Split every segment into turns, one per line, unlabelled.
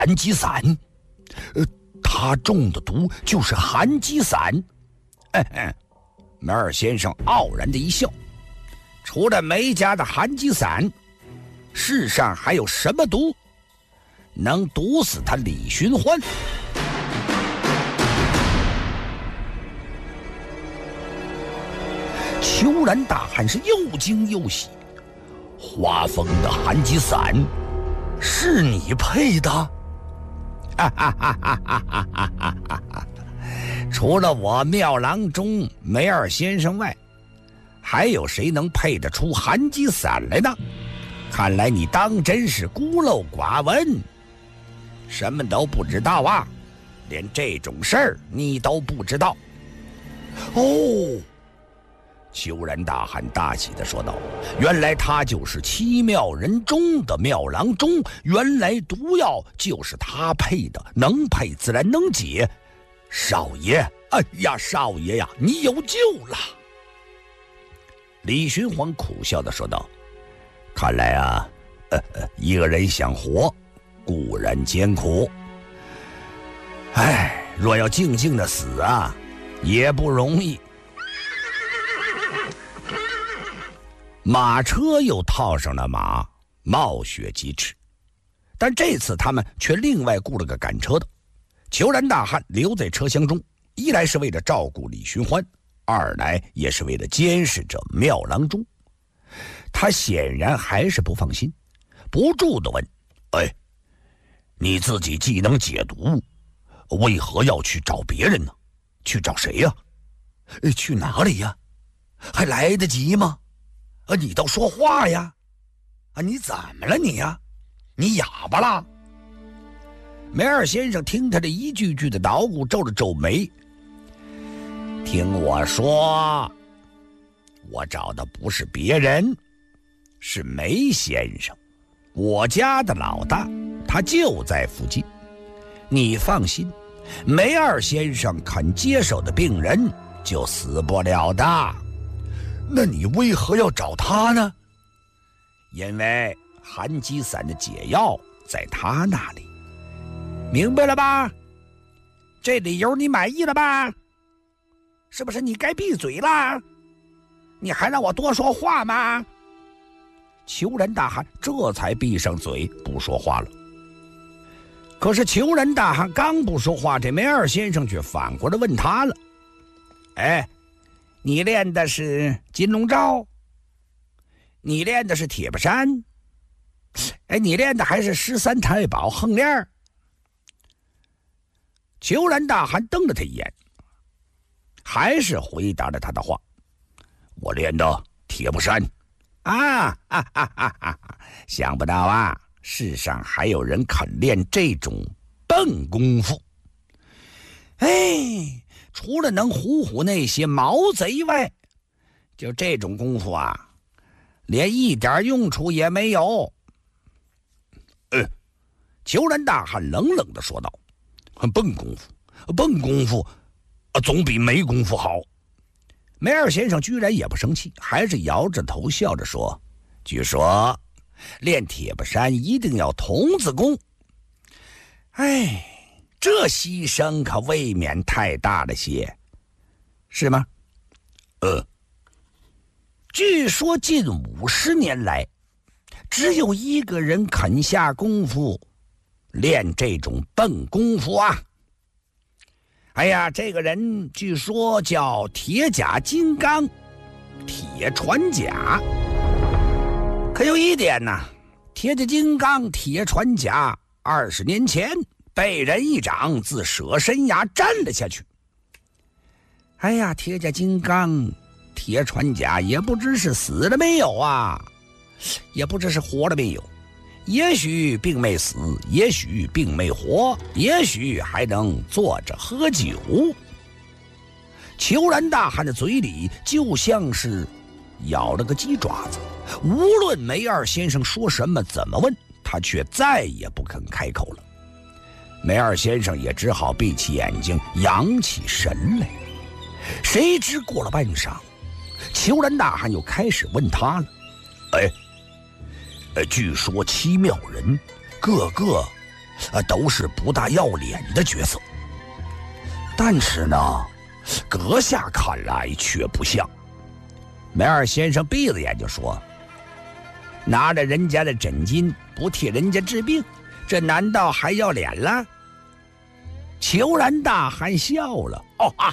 寒疾散。他中的毒就是寒疾散。梅尔先生傲然的一笑，除了梅家的寒疾散，世上还有什么毒能毒死他李寻欢？虬髯大汉是又惊又喜，花风的寒疾散是你配的？除了我妙郎中梅二先生外，还有谁能配得出寒疾散来呢？看来你当真是孤陋寡闻，什么都不知道啊，连这种事儿你都不知道。虬髯大汉大喜地说道，原来他就是七妙人中的妙郎中，原来毒药就是他配的，能配自然能解。少爷，哎呀，少爷呀，你有救了。李寻欢苦笑地说道，看来啊，一个人想活固然艰苦，若要静静的死啊，也不容易。马车又套上了马，冒雪疾驰，但这次他们却另外雇了个赶车的。虬髯大汉留在车厢中，一来是为了照顾李寻欢，二来也是为了监视着妙郎中。他显然还是不放心，不住地问，你自己既能解毒，为何要去找别人呢？去找谁呀？去哪里呀？还来得及吗？你倒说话呀！你怎么了你呀？你哑巴了？梅二先生听他这一句句的捣鼓，皱了皱眉。听我说，我找的不是别人，是梅先生，我家的老大，他就在附近。你放心，梅二先生肯接手的病人就死不了的。那你为何要找他呢？因为寒疾散的解药在他那里，明白了吧？这理由你满意了吧？是不是你该闭嘴了？你还让我多说话吗？虬髯大汉这才闭上嘴不说话了。可是虬髯大汉刚不说话，这梅二先生却反过来问他了，你练的是金龙罩？你练的是铁布衫？你练的还是13太保横链？虬髯大汉瞪了他一眼，还是回答了他的话，我练的铁布衫。想不到啊，世上还有人肯练这种笨功夫。除了能唬唬那些毛贼外，就这种功夫啊，连一点用处也没有。虬髯大汉冷冷地说道，笨功夫总比没功夫好。梅二先生居然也不生气，还是摇着头笑着说，据说练铁布衫一定要童子功，这牺牲可未免太大了些，是吗？据说近50年来，只有一个人肯下功夫练这种笨功夫啊。这个人据说叫铁甲金刚，铁传甲。可有一点呢，铁甲金刚铁传甲20年前被人一掌自舍身崖站了下去。铁甲金刚铁传甲也不知是死了没有啊，也不知是活了没有，也许并没死，也许并没活，也许还能坐着喝酒。虬髯大汉的嘴里就像是咬了个鸡爪子，无论梅二先生说什么怎么问，他却再也不肯开口了。梅二先生也只好闭起眼睛，扬起神来。谁知过了半晌，虬髯大汉又开始问他了，据说七妙人个个都是不大要脸的角色。但是呢，阁下看来却不像。梅尔先生闭着眼就说：“拿着人家的诊金不替人家治病，这难道还要脸了？”虬髯大汉笑了：“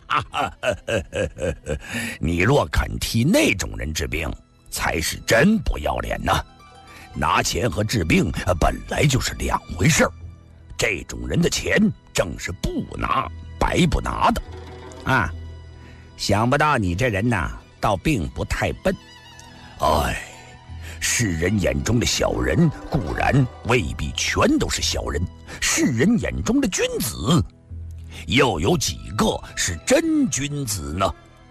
你若肯替那种人治病，才是真不要脸呢。拿钱和治病本来就是两回事儿，这种人的钱正是不拿白不拿的啊！想不到你这人呐，倒并不太笨。哎，世人眼中的小人固然未必全都是小人，世人眼中的君子又有几个是真君子呢？”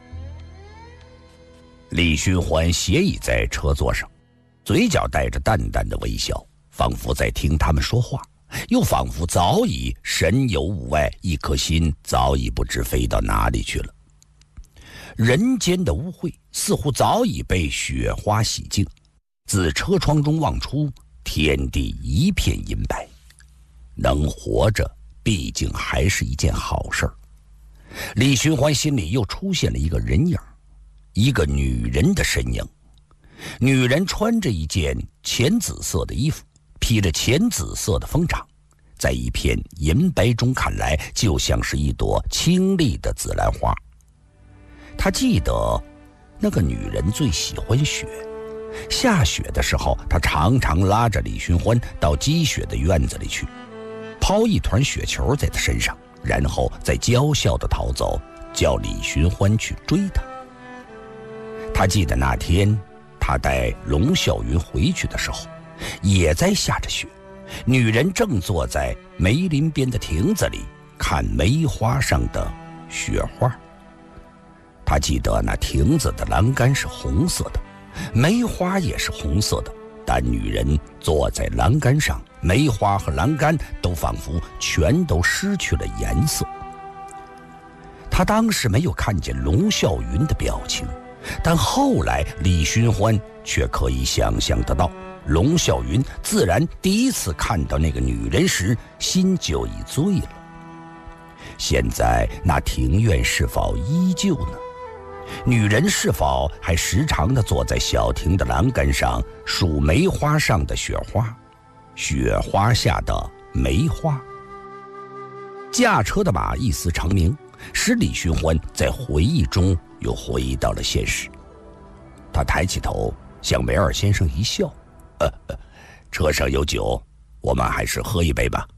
李寻欢斜倚在车座上，嘴角带着淡淡的微笑，仿佛在听他们说话，又仿佛早已神游物外，一颗心早已不知飞到哪里去了。人间的污秽似乎早已被雪花洗净，自车窗中望出，天地一片银白。能活着毕竟还是一件好事儿。李寻欢心里又出现了一个人影，一个女人的身影。女人穿着一件浅紫色的衣服，披着浅紫色的风裳，在一片银白中看来，就像是一朵清丽的紫兰花。他记得那个女人最喜欢雪，下雪的时候，她常常拉着李寻欢到积雪的院子里去，抛一团雪球在他身上，然后再娇笑地逃走，叫李寻欢去追她。他记得那天他带龙啸云回去的时候，也在下着雪，女人正坐在梅林边的亭子里看梅花上的雪花。他记得那亭子的栏杆是红色的，梅花也是红色的，但女人坐在栏杆上，梅花和栏杆都仿佛全都失去了颜色。他当时没有看见龙啸云的表情，但后来李寻欢却可以想象得到，龙啸云自然第一次看到那个女人时，心就已醉了。现在那庭院是否依旧呢？女人是否还时常地坐在小亭的栏杆上数梅花上的雪花，雪花下的梅花？驾车的马一丝长鸣，使李寻欢在回忆中又回忆到了现实。他抬起头向梅尔先生一笑：“车上有酒，我们还是喝一杯吧。”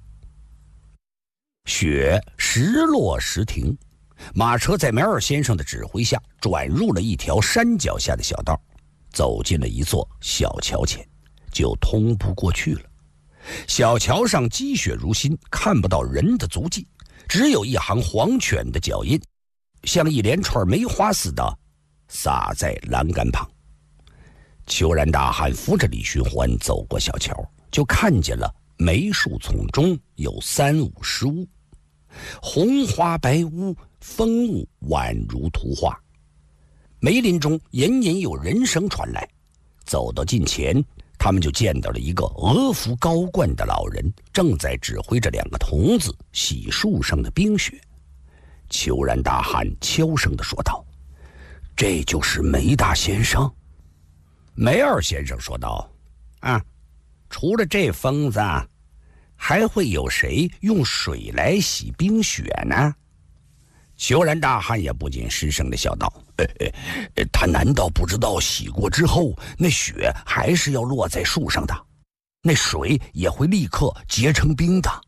雪时落时停，马车在梅尔先生的指挥下转入了一条山脚下的小道，走进了一座小桥前，就通不过去了。小桥上积雪如新，看不到人的足迹，只有一行黄犬的脚印，像一连串梅花似的洒在栏杆旁。虬髯大汉扶着李寻欢走过小桥，就看见了梅树丛中有3-5石屋，红花白屋，风物宛如图画。梅林中隐隐有人声传来，走到近前，他们就见到了一个额服高冠的老人，正在指挥着2个童子洗树上的冰雪。虬髯大汉悄声地说道：“这就是梅大先生。”梅二先生说道：“除了这疯子，还会有谁用水来洗冰雪呢？”虬髯大汉也不禁失声地笑道：“他难道不知道洗过之后，那雪还是要落在树上的，那水也会立刻结成冰的？”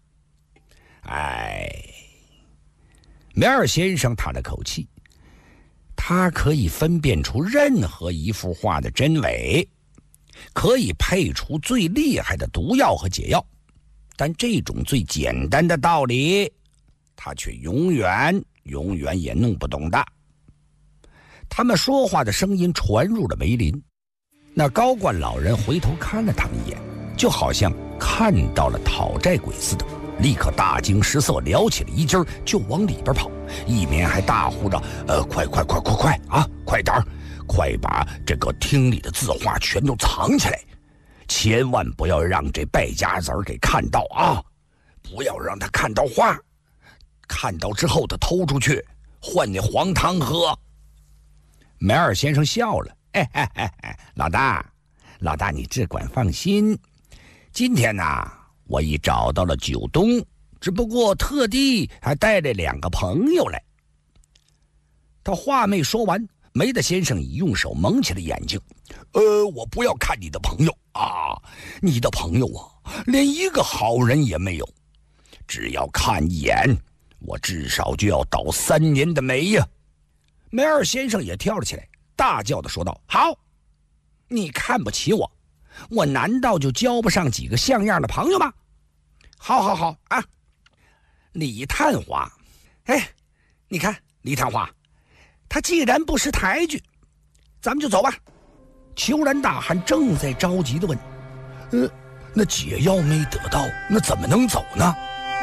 梅二先生叹了口气，他可以分辨出任何一幅画的真伪，可以配出最厉害的毒药和解药，但这种最简单的道理，他却永远也弄不懂的。他们说话的声音传入了梅林，那高冠老人回头看了他们一眼，就好像看到了讨债鬼似的，立刻大惊失色，撩起了衣襟就往里边跑，一面还大呼着：“快啊，快点，快把这个厅里的字画全都藏起来，千万不要让这败家子儿给看到啊！ 不要让他看到花，看到之后他偷出去换那黄汤喝。梅尔先生笑了，老大你只管放心，今天呢，我已找到了九东，只不过特地还带了2个朋友来。他话没说完，梅德先生已用手蒙起了眼睛。我不要看你的朋友啊，你的朋友啊，连一个好人也没有。只要看一眼，我至少就要倒3年的霉呀！梅尔先生也跳了起来，大叫地说道：“好，你看不起我，我难道就交不上几个像样的朋友吗？好啊！李探花，你看李探花，他既然不识抬举，咱们就走吧。”虬髯大汉正在着急地问：“那解药没得到，那怎么能走呢？”